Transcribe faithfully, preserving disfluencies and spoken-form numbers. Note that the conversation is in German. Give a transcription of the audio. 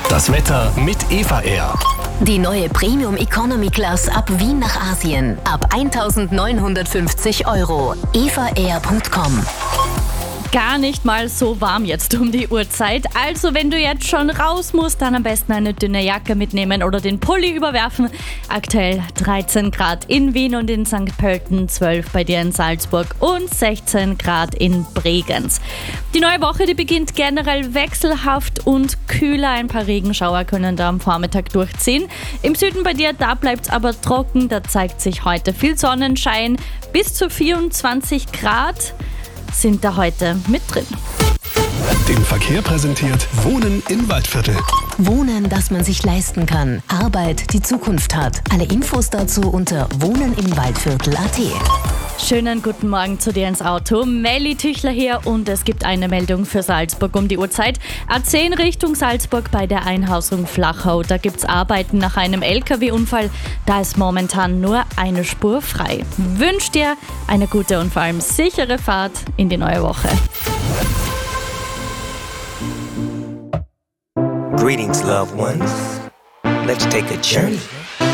Das Wetter mit Eva Air. Die neue Premium Economy Class ab Wien nach Asien. Ab eintausendneunhundertfünfzig Euro. eva air punkt com. Gar nicht mal so warm jetzt um die Uhrzeit. Also wenn du jetzt schon raus musst, dann am besten eine dünne Jacke mitnehmen oder den Pulli überwerfen. Aktuell dreizehn Grad in Wien und in Sankt Pölten, zwölf bei dir in Salzburg und sechzehn Grad in Bregenz. Die neue Woche, die beginnt generell wechselhaft und kühler. Ein paar Regenschauer können da am Vormittag durchziehen. Im Süden bei dir, da bleibt es aber trocken. Da zeigt sich heute viel Sonnenschein. Bis zu vierundzwanzig Grad sind da heute mit drin. Den Verkehr präsentiert Wohnen im Waldviertel. Wohnen, das man sich leisten kann. Arbeit, die Zukunft hat. Alle Infos dazu unter wohnenimwaldviertel punkt at. Schönen guten Morgen zu dir ins Auto. Melli Tüchler hier und es gibt eine Meldung für Salzburg um die Uhrzeit. A zehn Richtung Salzburg bei der Einhausung Flachau. Da gibt es Arbeiten nach einem L K W-Unfall. Da ist momentan nur eine Spur frei. Wünsch dir eine gute und vor allem sichere Fahrt in die neue Woche. Greetings, loved ones. Let's take a journey